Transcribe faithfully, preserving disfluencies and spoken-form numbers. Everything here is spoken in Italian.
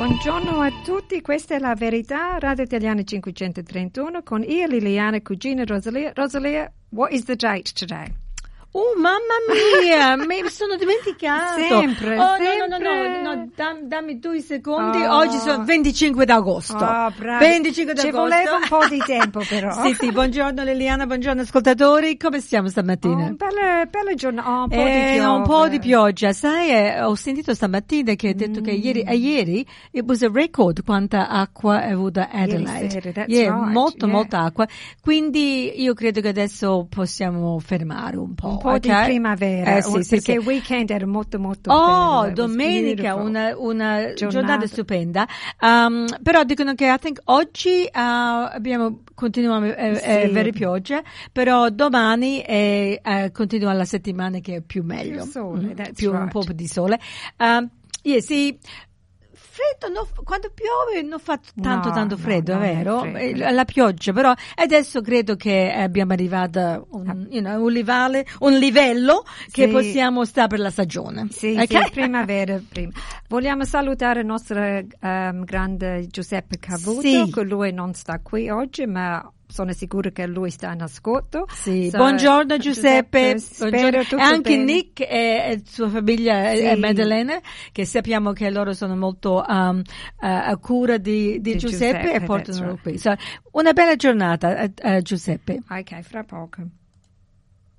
Buongiorno a tutti, questa è La Verità, Radio Italiana cinquecentotrentuno, con io, Liliana, cugina Rosalia. Rosalia, what is the date today? Oh, mamma mia, mi sono dimenticato. Sempre, oh, sempre. no, no, no, no, no dam, dammi due secondi. Oh. Oggi sono venticinque d'agosto. Oh, bravo. venticinque Ci d'agosto. voleva un po' di tempo, però. Sì, sì, buongiorno Liliana, buongiorno ascoltatori. Come stiamo stamattina? Oh, bella, bella giornata, oh, un po' Eh, di pioggia. un po' di pioggia. Sai, eh, ho sentito stamattina che hai detto Mm. che ieri, eh, ieri, it was a record quanta acqua è avuta Adelaide. Ieri sera, that's Yeah, right, molto, yeah. molta acqua. Quindi io credo che adesso possiamo fermare un po'. Un po' ok? di primavera, Eh, sì, sì, perché il sì. weekend era molto molto Oh, bello. It was domenica, beautiful. una, una giornata. Giornata. stupenda. Um, però dicono che I think oggi uh, abbiamo continuiamo eh, Sì. eh, vere piogge, però domani eh, eh, continua la settimana che è più meglio. Più sole, Mm, that's più un right. po' di sole. Um, yeah, sì. Freddo, no, quando piove non fa tanto No, tanto no, freddo, non è è vero? freddo. Eh, La pioggia, però adesso credo che abbiamo arrivato un, you know, un, livello, un livello che Sì. possiamo stare per la stagione. Sì, Ok? sì, primavera prima. Vogliamo salutare il nostro ehm, grande Giuseppe Cavuto, Sì. che lui non sta qui oggi, ma sono sicura che lui sta in ascolto. Sì, So, buongiorno Giuseppe, spero buongiorno. tutto e anche bene. Nick e, e sua famiglia Sì. e Maddalena, che sappiamo che loro sono molto um, uh, a cura di, di Di Giuseppe, Giuseppe, e portano that's right. qui. So, una bella giornata uh, uh, Giuseppe. Ok, fra poco.